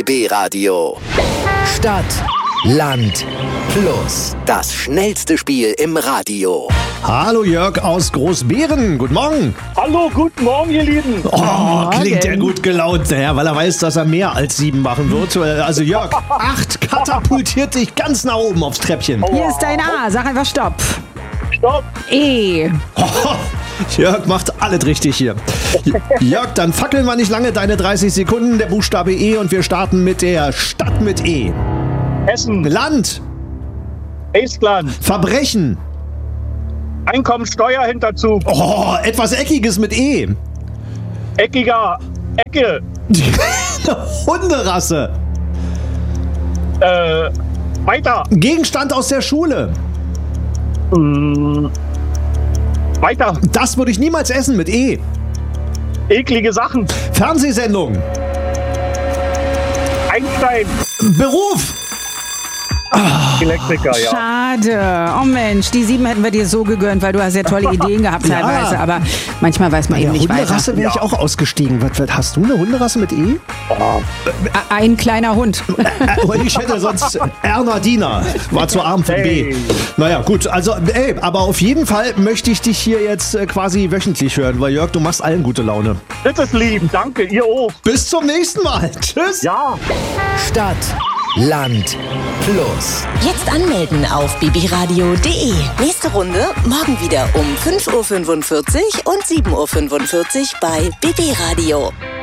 BB Radio. Stadt, Land, Plus. Das schnellste Spiel im Radio. Hallo Jörg aus Großbeeren, guten Morgen. Hallo, guten Morgen, ihr Lieben. Oh, klingt der gut gelaunt, ja, weil er weiß, dass er mehr als 7 machen wird. Also Jörg, 8 katapultiert dich ganz nach oben aufs Treppchen. Hier ist dein A, sag einfach Stopp. Stopp. E. Jörg macht alles richtig hier. Jörg, dann fackeln wir nicht lange deine 30 Sekunden, der Buchstabe E, und wir starten mit der Stadt mit E. Essen. Land. Estland. Verbrechen. Einkommensteuerhinterzug. Oh, etwas Eckiges mit E. Eckiger. Ecke. Hunderasse. Weiter. Gegenstand aus der Schule. Weiter. Das würde ich niemals essen mit E. Eklige Sachen. Fernsehsendung. Einstein. Beruf. Elektriker, ja. Schade. Oh Mensch, die 7 hätten wir dir so gegönnt, weil du hast ja tolle Ideen gehabt teilweise. Ja. Aber manchmal weiß man eben nicht weiter. Hunderasse wäre ich auch ausgestiegen. Was, hast du eine Hunderasse mit E? Ein kleiner Hund. Ich hätte sonst Erna Diener. War zu arm für B. Hey. Naja, gut. Also, aber auf jeden Fall möchte ich dich hier jetzt quasi wöchentlich hören, weil Jörg, du machst allen gute Laune. Das ist lieb. Danke, ihr auch. Bis zum nächsten Mal. Tschüss. Ja. Stadt, Land, Plus. Jetzt anmelden auf bbradio.de. Nächste Runde morgen wieder um 5.45 Uhr und 7.45 Uhr bei BB Radio.